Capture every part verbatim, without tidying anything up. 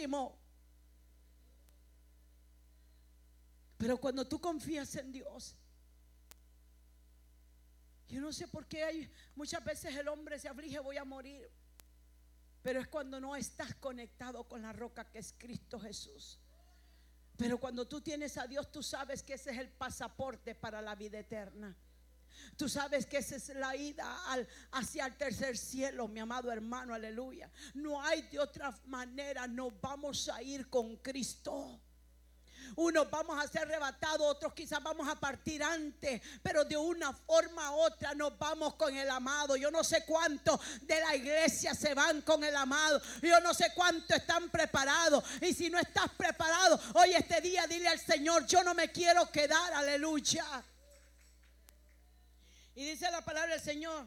próximo. Pero cuando tú confías en Dios, yo no sé por qué hay muchas veces el hombre se aflige, voy a morir. Pero es cuando no estás conectado con la roca que es Cristo Jesús. Pero cuando tú tienes a Dios, tú sabes que ese es el pasaporte para la vida eterna. Tú sabes que esa es la ida al, hacia el tercer cielo, mi amado hermano, aleluya. No hay de otra manera, nos vamos a ir con Cristo. Unos vamos a ser arrebatados, otros quizás vamos a partir antes, pero de una forma u otra nos vamos con el amado. Yo no sé cuántos de la iglesia se van con el amado. Yo no sé cuántos están preparados. Y si no estás preparado, hoy este día dile al Señor, yo no me quiero quedar, aleluya. Y dice la palabra del Señor,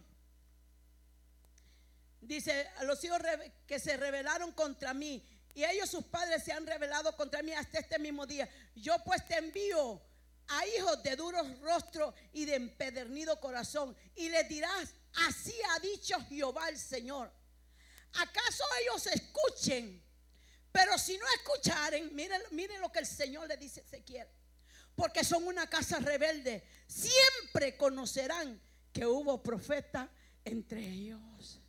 dice, a los hijos que se rebelaron contra mí, y ellos sus padres se han rebelado contra mí hasta este mismo día. Yo pues te envío a hijos de duros rostros y de empedernido corazón, y les dirás, así ha dicho Jehová el Señor. ¿Acaso ellos escuchen? Pero si no escucharen, miren, miren lo que el Señor le dice a Ezequiel. Porque son una casa rebelde, siempre conocerán que hubo profeta entre ellos.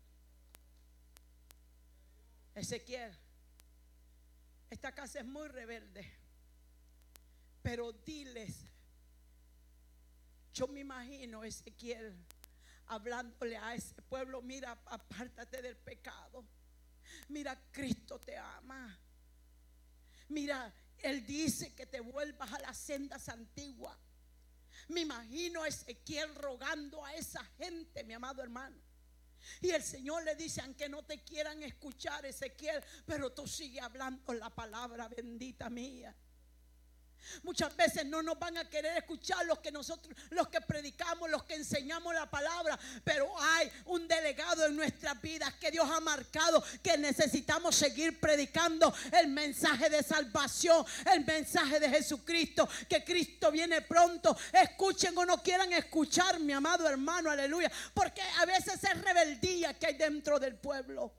Ezequiel, esta casa es muy rebelde, pero diles, yo me imagino Ezequiel hablándole a ese pueblo, mira, apártate del pecado, mira, Cristo te ama, mira, Él dice que te vuelvas a las sendas antiguas. Me imagino a Ezequiel rogando a esa gente, mi amado hermano. Y el Señor le dice, aunque no te quieran escuchar, Ezequiel, pero tú sigue hablando la palabra bendita mía. Muchas veces no nos van a querer escuchar los que nosotros, los que predicamos, los que enseñamos la palabra, pero hay un delegado en nuestras vidas que Dios ha marcado, que necesitamos seguir predicando el mensaje de salvación, el mensaje de Jesucristo, que Cristo viene pronto. Escuchen o no quieran escuchar, mi amado hermano, aleluya, porque a veces es rebeldía que hay dentro del pueblo.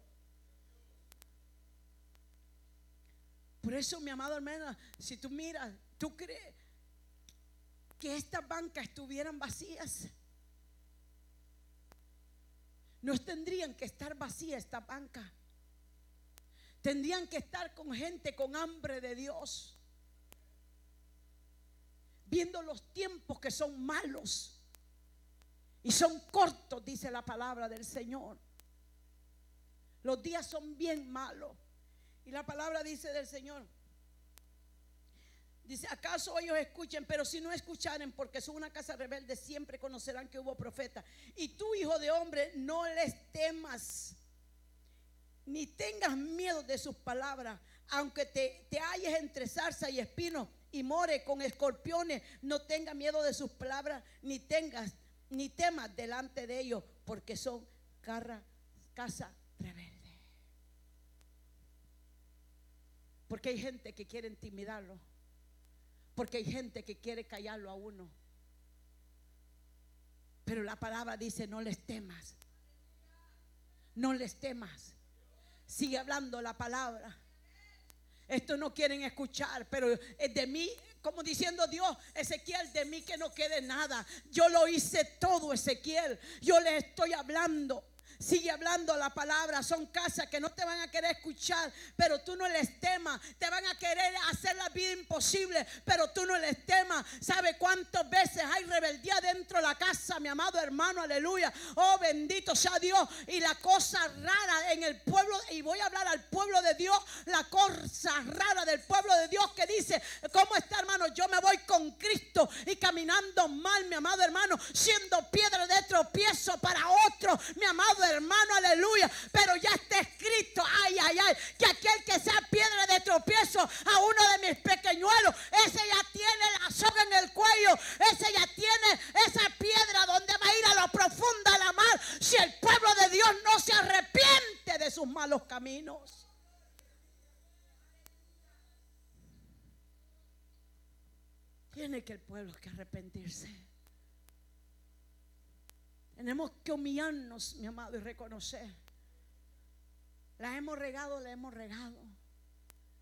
Por eso, mi amado hermano, si tú miras, ¿tú crees que estas bancas estuvieran vacías? No tendrían que estar vacías estas bancas. Tendrían que estar con gente con hambre de Dios, viendo los tiempos que son malos y son cortos, dice la palabra del Señor. Los días son bien malos. Y la palabra dice del Señor, dice, ¿acaso ellos escuchen? Pero si no escucharen, porque son una casa rebelde, siempre conocerán que hubo profeta. Y tú, hijo de hombre, no les temas, ni tengas miedo de sus palabras. Aunque te, te halles entre zarza y espinos y more con escorpiones, no tengas miedo de sus palabras, ni tengas, ni temas delante de ellos, porque son carra, casa rebelde. Porque hay gente que quiere intimidarlo, porque hay gente que quiere callarlo a uno. Pero la palabra dice, no les temas, no les temas. Sigue hablando la palabra. Esto no quieren escuchar, pero es de mí, como diciendo Dios, Ezequiel, de mí que no quede nada. Yo lo hice todo, Ezequiel. Yo les estoy hablando. Sigue hablando la palabra. Son casas que no te van a querer escuchar, pero tú no les temas. Te van a querer hacer la vida imposible, pero tú no les temas. ¿Sabe cuántas veces hay rebeldía dentro de la casa, mi amado hermano? Aleluya. Oh, bendito sea Dios. Y la cosa rara en el pueblo, y voy a hablar al pueblo de Dios, la cosa rara del pueblo de Dios que dice, ¿cómo está, hermano? Yo me voy con Cristo y caminando mal, mi amado hermano, siendo piedra de tropiezo para otro, mi amado hermano. Hermano, aleluya, pero ya está escrito, ay, ay, ay, que aquel que sea piedra de tropiezo a uno de mis pequeñuelos, ese ya tiene la soga en el cuello, ese ya tiene esa piedra donde va a ir a lo profundo de la mar, si el pueblo de Dios no se arrepiente de sus malos caminos. Tiene que el pueblo que arrepentirse. Tenemos que humillarnos, mi amado, y reconocer. La hemos regado, la hemos regado.